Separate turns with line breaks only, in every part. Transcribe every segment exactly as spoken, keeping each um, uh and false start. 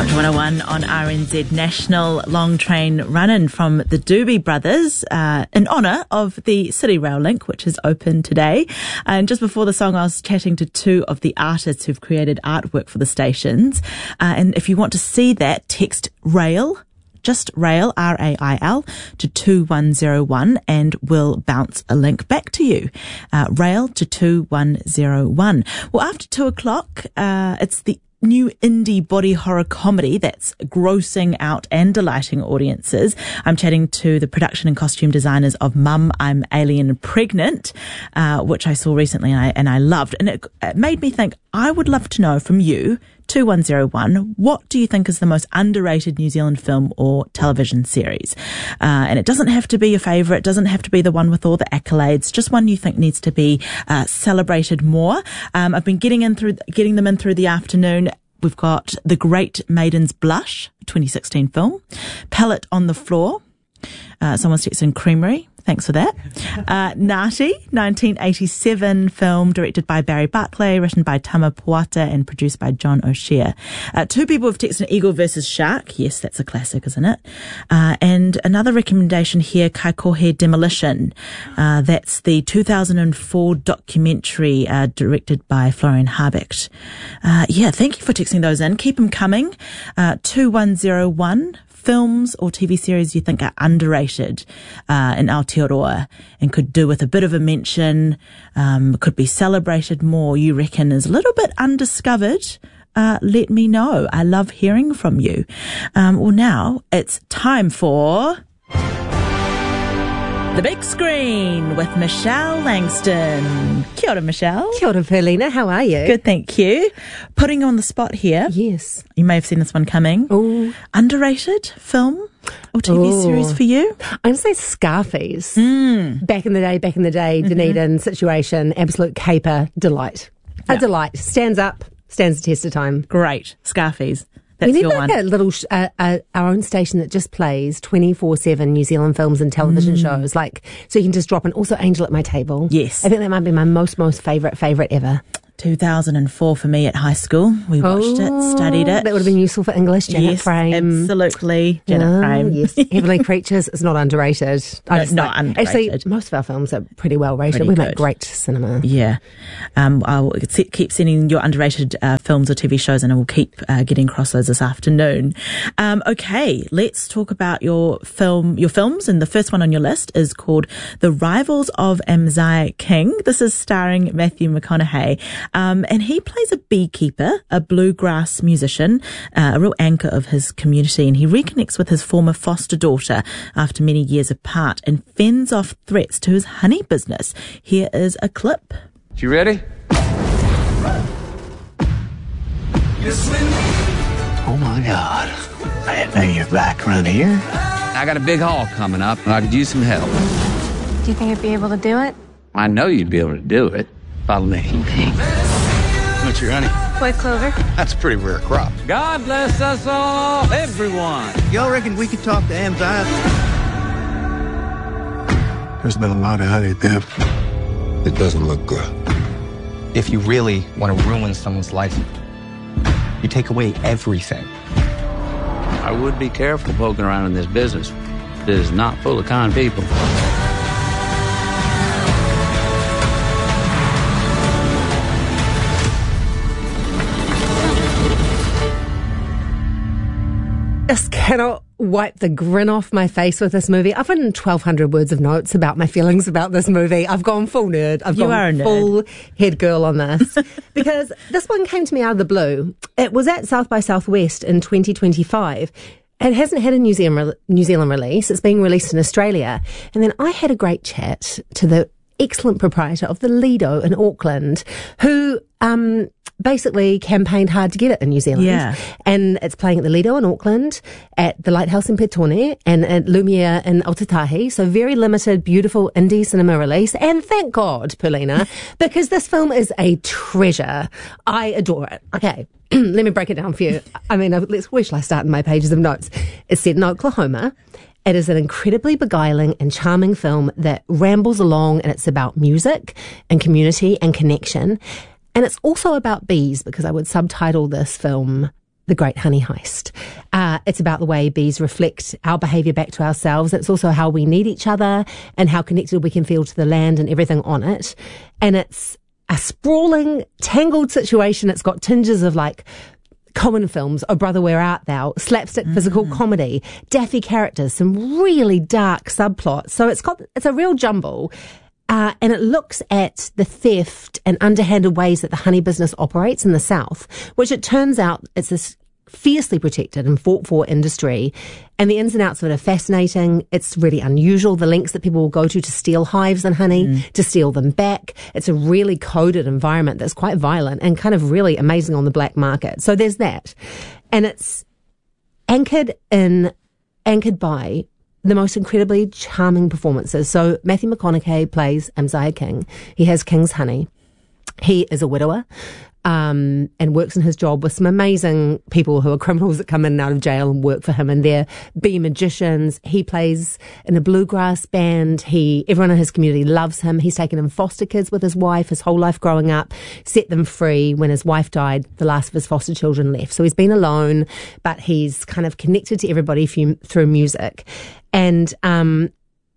Country one oh one on R N Z National. Long train run-in from the Doobie Brothers uh, in honour of the City Rail Link, which is open today. And just before the song, I was chatting to two of the artists who've created artwork for the stations. Uh, and if you want to see that, text RAIL, just RAIL, R A I L, to two one zero one and we'll bounce a link back to you. Uh, RAIL to two one zero one. Well, after two o'clock, uh, it's the new indie body horror comedy that's grossing out and delighting audiences. I'm chatting to the production and costume designers of Mum, I'm Alien Pregnant, uh, which I saw recently and I, and I loved. And it, it made me think, I would love to know from you, two one zero one, what do you think is the most underrated New Zealand film or television series? Uh, and it doesn't have to be your favourite, doesn't have to be the one with all the accolades, just one you think needs to be uh, celebrated more. Um, I've been getting in through, getting them in through the afternoon. We've got The Great Maiden's Blush, twenty sixteen film, Pellet on the Floor, uh, someone sticks in Creamery. Thanks for that. Uh, Ngāti, nineteen eighty-seven film directed by Barry Barclay, written by Tama Puata and produced by John O'Shea. Uh, two people have texted Eagle versus Shark. Yes, that's a classic, isn't it? Uh, and another recommendation here, Kaikohe Demolition. Uh, that's the two thousand four documentary uh, directed by Florian Harbecht. Uh, yeah, thank you for texting those in. Keep them coming. Uh, two one zero one. Films or T V series you think are underrated uh, in Aotearoa and could do with a bit of a mention, um, could be celebrated more, you reckon is a little bit undiscovered, uh, let me know. I love hearing from you. Um, well, now it's time for The Big Screen with Michelle Langston. Kia ora, Michelle.
Kia ora, Perlina. How are you?
Good, thank you. Putting you on the spot here.
Yes.
You may have seen this one coming.
Ooh.
Underrated film or T V
Ooh.
series for you?
I'm going to say Scarface.
Mm.
Back in the day, back in the day,
Mm-hmm.
Dunedin situation, absolute caper, delight.
Yeah.
A delight. Stands up, stands the test of time.
Great. Scarface. That's
we need
your
like
one.
a little, sh- uh, uh, our own station that just plays twenty-four seven New Zealand films and television
Mm.
shows. Like, so you can just drop in. Also, Angel at My Table.
Yes.
I think that might be my most, most favourite, favourite ever.
two thousand four for me at high school. We watched
Oh,
it, studied it.
That would have been useful for English. Janet
yes,
Frame.
absolutely. Janet
Oh,
Frame.
Yes. Heavenly Creatures is not underrated. I
No,
just
not
like-
underrated.
Actually, most of our films are pretty well rated.
Pretty
we
good.
make great cinema.
Yeah. Um, I'll se- keep sending your underrated uh, films or T V shows and I will keep uh, getting across those this afternoon. Um, okay, let's talk about your film, your films. And the first one on your list is called The Rivals of Amzai King. This is starring Matthew McConaughey. Um, and he plays a beekeeper, a bluegrass musician, uh, a real anchor of his community. And he reconnects with his former foster daughter after many years apart and fends off threats to his honey business. Here is a clip.
You ready?
Oh my God. I didn't know you're back around here.
I got a big haul coming up and I could use some help.
Do you think you'd be able to do it?
I know you'd be able to do it. Follow me.
What's your honey?
White clover.
That's a pretty rare crop.
God bless us all, everyone.
Y'all reckon we could talk to Amzai? There's been a lot of honey there. It doesn't look good.
If you really want to ruin someone's life, you take away everything.
I would be careful poking around in this business. It is not full of kind people.
Just cannot wipe the grin off my face with this movie. I've written twelve hundred words of notes about my feelings about this movie. I've gone full nerd. I've
You
gone
are a nerd.
full head girl on this. Because this one came to me out of the blue. It was at South by Southwest in twenty twenty-five. It hasn't had a New Zealand, re- New Zealand release. It's being released in Australia. And then I had a great chat to the excellent proprietor of the Lido in Auckland, who um, basically campaigned hard to get it in New Zealand.
Yeah.
And it's playing at the Lido in Auckland, at the Lighthouse in Petone, and at Lumiere in Aotearoa. So very limited, beautiful indie cinema release. And thank God, Paulina, because this film is a treasure. I adore it. Okay. Let me break it down for you. I mean, let's, where shall I start in my pages of notes? It's set in Oklahoma. It is an incredibly beguiling and charming film that rambles along, and it's about music and community and connection. And it's also about bees, because I would subtitle this film The Great Honey Heist. Uh, it's about the way bees reflect our behaviour back to ourselves. It's also how we need each other and how connected we can feel to the land and everything on it. And it's a sprawling, tangled situation. It's got tinges of like Coen films, Oh Brother, Where Art Thou, slapstick mm. physical comedy, daffy characters, some really dark subplots. So it's got, it's a real jumble. Uh, and it looks at the theft and underhanded ways that the honey business operates in the South, which it turns out it's this fiercely protected and fought for industry. And the ins and outs of it are fascinating. It's really unusual, the lengths that people will go to to steal hives and honey, mm. to steal them back. It's a really coded environment that's quite violent and kind of really amazing on the black market. So there's that. And it's anchored in, anchored by the most incredibly charming performances. So Matthew McConaughey plays Uzziah King. He has King's Honey. He is a widower, um, and works in his job with some amazing people who are criminals that come in and out of jail and work for him, and they're bee magicians. He plays in a bluegrass band. He, everyone in his community loves him. He's taken in foster kids with his wife his whole life growing up, set them free. When his wife died, the last of his foster children left. So he's been alone, but he's kind of connected to everybody through music. And um,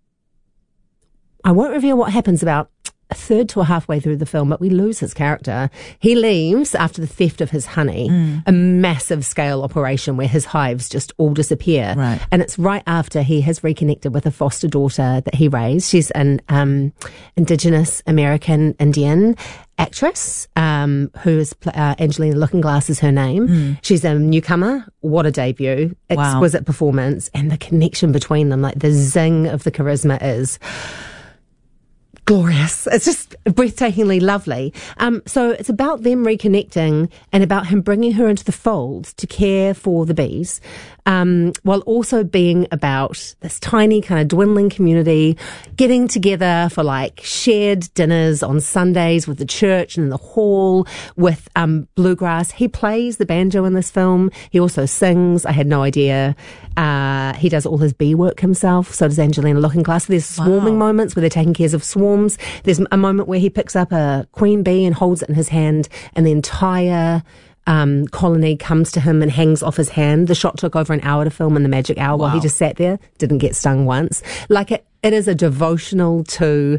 I won't reveal what happens about a third to a halfway through the film, but we lose his character. He leaves after the theft of his honey, mm. a massive scale operation where his hives just all disappear.
Right.
And it's right after he has reconnected with a foster daughter that he raised. She's an um, Indigenous American Indian actress, um, who is uh, Angelina Lookingglass is her name. Mm. She's a newcomer. What a debut. Exquisite wow. performance. And the connection between them, like the zing of the charisma is glorious. It's just breathtakingly lovely. Um, so it's about them reconnecting and about him bringing her into the fold to care for the bees, um, while also being about this tiny kind of dwindling community getting together for like shared dinners on Sundays with the church and in the hall with um, bluegrass. He plays the banjo in this film. He also sings. I had no idea. Uh, he does all his bee work himself. So does Angelina Lookingglass. So there's swarming wow. moments where they're taking care of swarms. There's a moment where he picks up a queen bee and holds it in his hand, and the entire um, colony comes to him and hangs off his hand. The shot took over an hour to film in the magic hour wow. while he just sat there, didn't get stung once. Like it, it is a devotional to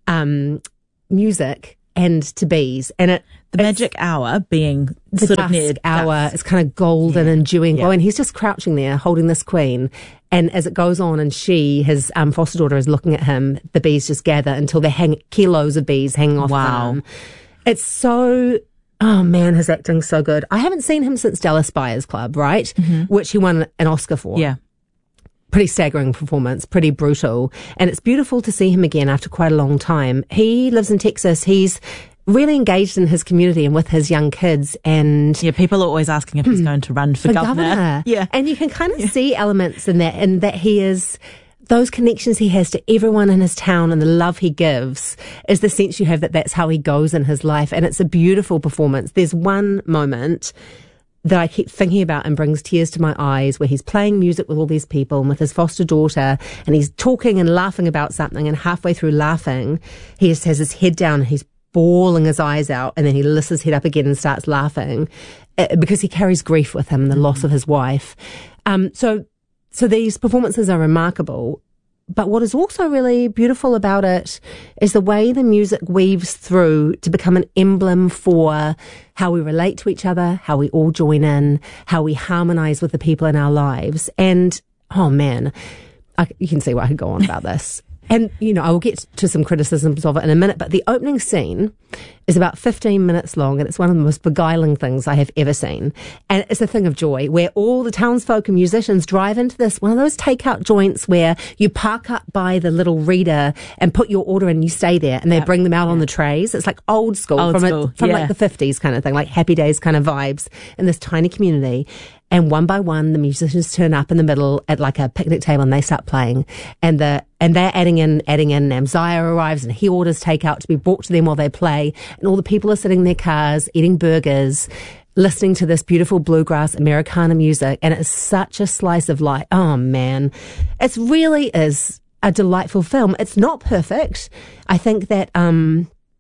um, music and to bees. And it
the magic hour being
the
sort of near
hour
dusk.
It's kind of golden yeah. and dewy and glowing. Yeah. He's just crouching there holding this queen. And as it goes on and she, his um, foster daughter, is looking at him, the bees just gather until they hang kilos of bees hanging off
wow.
them. It's so, oh man, his acting's so good. I haven't seen him since Dallas Buyers Club, right? Mm-hmm. Which he won an Oscar for.
Yeah.
Pretty staggering performance, pretty brutal. And it's beautiful to see him again after quite a long time. He lives in Texas. He's really engaged in his community and with his young kids. And
yeah, people are always asking if he's going to run for,
for
governor.
governor.
Yeah.
And you can kind of
yeah.
see elements in that, and that he is, those connections he has to everyone in his town and the love he gives is the sense you have that that's how he goes in his life. And it's a beautiful performance. There's one moment that I keep thinking about and brings tears to my eyes, where he's playing music with all these people and with his foster daughter, and he's talking and laughing about something, and halfway through laughing, he just has his head down and he's bawling his eyes out, and then he lifts his head up again and starts laughing uh, because he carries grief with him and the mm. loss of his wife. Um, so, so these performances are remarkable. But what is also really beautiful about it is the way the music weaves through to become an emblem for how we relate to each other, how we all join in, how we harmonize with the people in our lives. And, oh man, I, you can see why I could go on about this. And, you know, I will get to some criticisms of it in a minute, but the opening scene is about fifteen minutes long, and it's one of the most beguiling things I have ever seen. And it's a thing of joy, where all the townsfolk and musicians drive into this, one of those takeout joints where you park up by the little reader and put your order in and you stay there, and they yep. bring them out yeah. on the trays. It's like old school,
old
from,
school.
A, from
yeah.
like the fifties kind of thing, like Happy Days kind of vibes in this tiny community. And one by one, the musicians turn up in the middle at like a picnic table, and they start playing. And the and they're adding in, adding in. And Uzziah arrives, and he orders takeout to be brought to them while they play. And all the people are sitting in their cars, eating burgers, listening to this beautiful bluegrass Americana music. And it's such a slice of life. Oh man, it really is a delightful film. It's not perfect. I think that um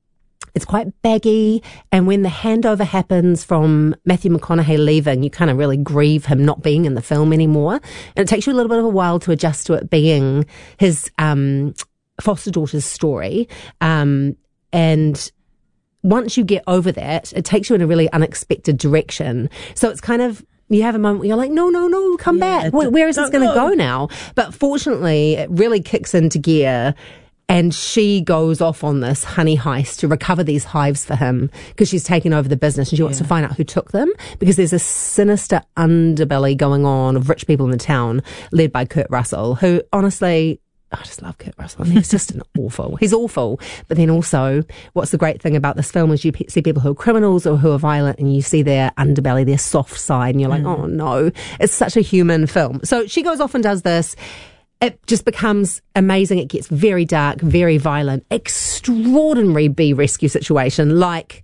It's quite baggy, and when the handover happens from Matthew McConaughey leaving, you kind of really grieve him not being in the film anymore. And it takes you a little bit of a while to adjust to it being his um, foster daughter's story. Um, and once you get over that, it takes you in a really unexpected direction. So it's kind of, you have a moment where you're like, no, no, no, come
Yeah,
back. Where, where is this going to go now? But fortunately, it really kicks into gear. And she goes off on this honey heist to recover these hives for him because she's taken over the business and she wants
Yeah.
to find out who took them, because there's a sinister underbelly going on of rich people in the town led by Kurt Russell, who honestly, I just love Kurt Russell. I mean, he's just an awful. He's awful. But then also, what's the great thing about this film is you see people who are criminals or who are violent, and you see their underbelly, their soft side, and you're like, mm. oh no, it's such a human film. So she goes off and does this. It just becomes amazing. It gets very dark, very violent, extraordinary bee rescue situation, like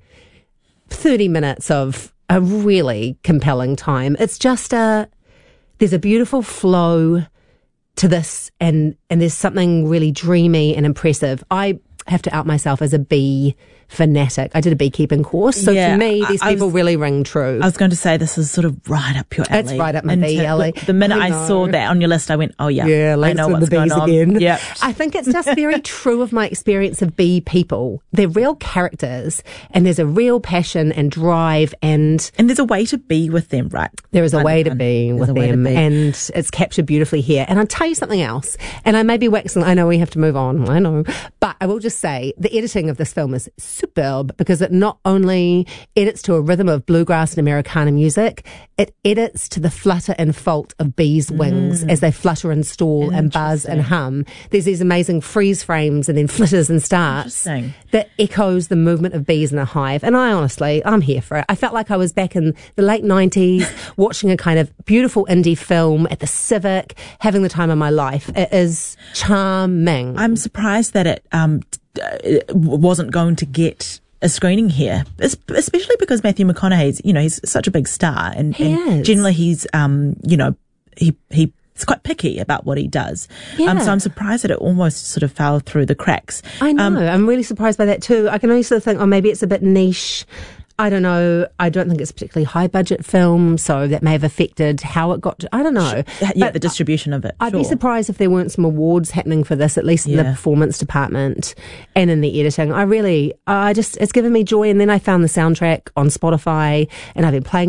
thirty minutes of a really compelling time. It's just a, there's a beautiful flow to this, and, and there's something really dreamy and impressive. I have to out myself as a bee fanatic. I did a beekeeping course, so
Yeah,
to me, these
I- I
people
was-
really ring true.
I was going to say this is sort of right up your alley.
It's right up my
And
bee
to-
alley.
The, the minute
I
I,
know.
saw that on your list, I went, oh yeah,
Yeah,
I
Links
know
with
what's
the
going
bees
on.
again.
Yeah.
I think it's just very true of my experience of bee people. They're real characters, and there's a real passion and drive, and
And there's a way to be with them, right?
there is a
Un-
way to
un-
be
there's
with
a way to
them,
be.
and it's captured beautifully here. And I'll tell you something else, and I may be waxing, I know we have to move on, I know, but I will just say the editing of this film is superb, because it not only edits to a rhythm of bluegrass and Americana music, it edits to the flutter and fold of bees' wings as they flutter and stall and buzz and hum. There's these amazing freeze frames and then flitters and starts
Interesting.
that echoes the movement of bees in a hive. And I honestly, I'm here for it. I felt like I was back in the late nineties watching a kind of beautiful indie film at the Civic, having the time of my life. It is charming.
I'm surprised that it um d- it wasn't going to get a screening here, es- especially because Matthew McConaughey's, you know, he's such a big star, and,
He
and
is.
generally he's, um, you know, he he. He's quite picky about what he does.
Yeah.
Um, so I'm surprised that it almost sort of fell through the cracks.
I know.
Um,
I'm really surprised by that too. I can only sort of think, oh, maybe it's a bit niche. I don't know. I don't think it's a particularly high budget film, so that may have affected how it got to, I don't know.
yeah,
But
the distribution of it.
I'd
sure.
be surprised if there weren't some awards happening for this, at least in the
Yeah.
performance department and in the editing. I really, I just, it's given me joy. And then I found the soundtrack on Spotify, and I've been playing